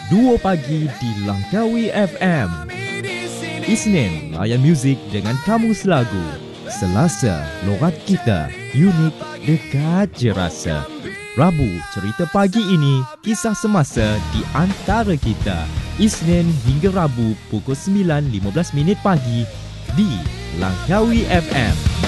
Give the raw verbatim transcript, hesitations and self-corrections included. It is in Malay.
Duo Pagi di Langkawi F M. Isnin, layan muzik dengan kamus lagu. Selasa, logat kita, unik, dekat je rasa. Rabu, cerita pagi ini, kisah semasa di antara kita. Isnin hingga Rabu pukul sembilan lima belas minit pagi di Langkawi F M.